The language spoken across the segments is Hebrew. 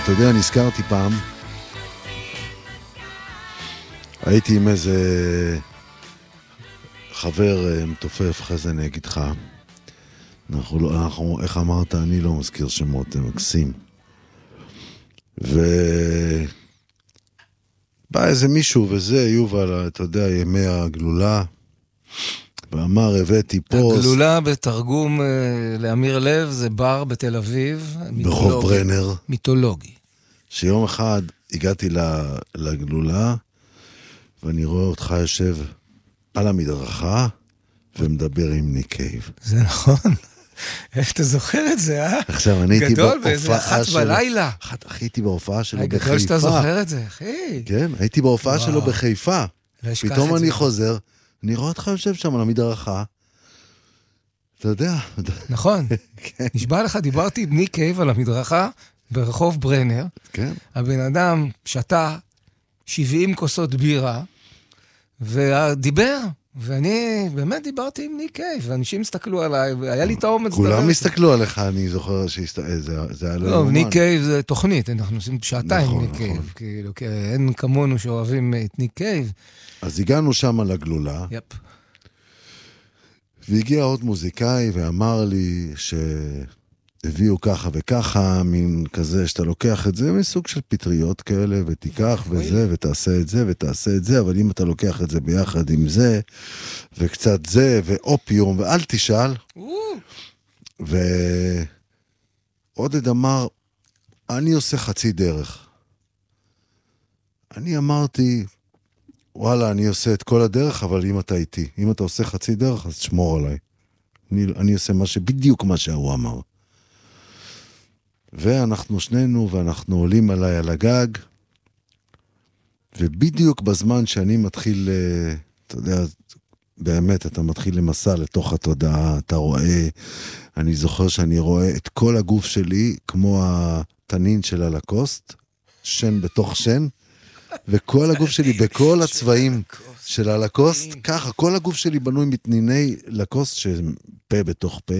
אתה יודע, נזכרתי פעם, הייתי עם איזה חבר מתופף, אחרי זה אני אגיד לך, אנחנו, איך אמרת, אני לא מזכיר שמות, הם מקסים. ובא איזה מישהו וזה, יובל, אתה יודע, ימי הגלולה, ואמר, הבאתי פוסט. הגלולה בתרגום לאמיר לב זה בר בתל אביב. ברחוב ברנר. מיתולוגי. שיום אחד הגעתי לגלולה, ואני רואה אותך יושב על המדרכה, ומדבר עם ניק קייב. זה נכון. איך אתה זוכר את זה, אה? עכשיו, אני הייתי גדול, באיזה 1 בלילה. הייתי בהופעה שלו בחיפה. גדול שאתה זוכר את זה, אחי. כן, הייתי בהופעה שלו בחיפה. פתאום אני חוזר, אני רואה אותך יושב שם על המדרכה. אתה יודע. נכון. נשבע לך, דיברתי עם ניק קייב על המדרכה, ברחוב ברנר. כן. הבן אדם שתה 70 כוסות בירה, ודיבר. ואני באמת דיברתי עם ניק קייב, ואנשים הסתכלו עליי, והיה לי את האומץ. כולם הסתכלו עליך, אני זוכר שזה היה לא יומן. ניק קייב זה תוכנית, אנחנו עושים שעתיים עם ניק קייב, כאילו, אין כמונו שאוהבים את ניק קייב. אז הגענו שם לגלולה, והגיע עוד מוזיקאי ואמר לי שהביאו ככה וככה, מין כזה שאתה לוקח את זה, מסוג של פטריות כאלה, ותיקח וזה, ותעשה את זה, ותעשה את זה, אבל אם אתה לוקח את זה ביחד עם זה, וקצת זה, ואופיום, ואל תשאל. ועודד אמר, אני עושה חצי דרך. אני אמרתי, וואלה, אני עושה את כל הדרך, אבל אם אתה איתי, אם אתה עושה חצי דרך, אז תשמור עליי. אני עושה בדיוק מה שהוא אמר. ואנחנו שנינו, ואנחנו עולים עליי על הגג, ובדיוק בזמן שאני מתחיל, אתה יודע, באמת, אתה מתחיל למסע לתוך התודעה, אתה רואה, אני זוכר שאני רואה את כל הגוף שלי, כמו התנין של הלקוסט, שן בתוך שן, וכל הגוף שלי בכל הצבעים של הלקוסט, ככה, כל הגוף שלי בנוי מתניני לקוסט, שפה בתוך פה.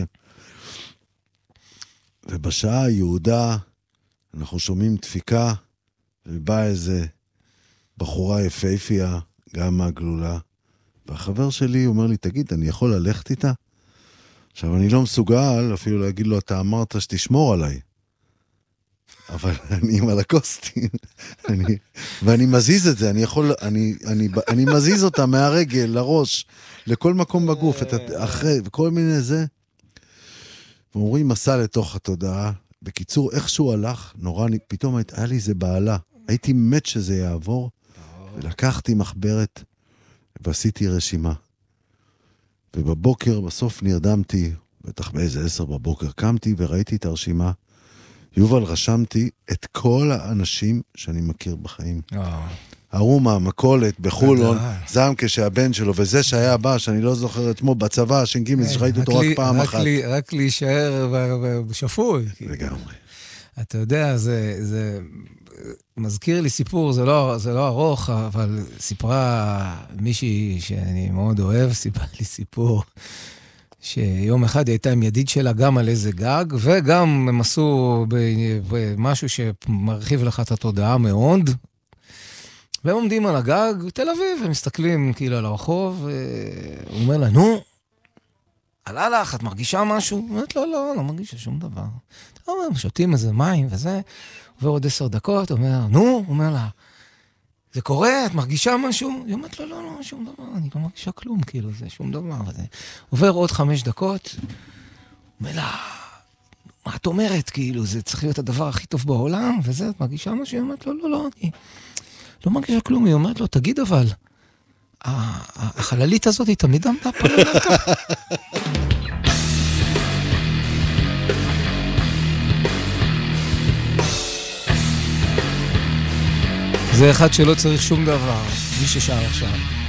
ובשעה היהודה, אנחנו שומעים דפיקה, ובאה איזה בחורה יפהפייה, גם מהגלולה, והחבר שלי אומר לי, תגיד, אני יכול ללכת איתה? עכשיו, אני לא מסוגל אפילו להגיד לו, אתה אמרת שתשמור עליי. אבל אני עם הלקוסטים, ואני מזיז את זה, אני מזיז אותה מהרגל, לראש, לכל מקום בגוף, אחרי, וכל מיני זה. ואומרים, מסע לתוך התודעה. בקיצור, איכשהו הלך, נורא, פתאום היה לי זה בעלה. הייתי מת שזה יעבור, ולקחתי מחברת, ועשיתי רשימה. ובבוקר, בסוף נרדמתי, בטח באיזה 10 בבוקר, קמתי וראיתי את הרשימה. יובל, רשמתי את כל האנשים שאני מכיר בחיים. ארומה, מקולת, בחולון, זמקה שהבן שלו, וזה שהיה הבא, שאני לא זוכר את שמו, בצבא, ש"ג, שראיתי אותו רק פעם אחת. רק להישאר שפוי. לגמרי. אתה יודע, זה מזכיר לי סיפור, זה לא ארוך, אבל סיפרה מישהי שאני מאוד אוהב, סיפרה לי סיפור, שיום אחד היא הייתה עם ידיד שלה גם על איזה גג, וגם הם עשו במשהו שמרחיב לך את התודעה מאוד, והם עומדים על הגג, תל אביב, הם מסתכלים כאילו על הרחוב, הוא אומר לה, נו, עלה לך, את מרגישה משהו? היא אומרת, לא מרגישה שום דבר. הם שותים איזה מים וזה, עובר עוד 10 דקות, הוא אומר, נו, הוא אומר לה, זה קורה, את מרגישה משהו? היא אומרת, לא, שום דבר, אני לא מרגישה כלום, כאילו, זה שום דבר. עובר עוד 5 דקות, הוא אומר לה, מה את אומרת? כאילו, זה צריך להיות הדבר הכי טוב בעולם, וזה, את מרגישה משהו? היא אומרת, לא, אני לא מרגישה כלום. היא אומרת לו, תגיד אבל, החללית הזאת היא תמיד עמדה פה למטה. זה אחד שלא צריך שום דבר, מי ששר עכשיו.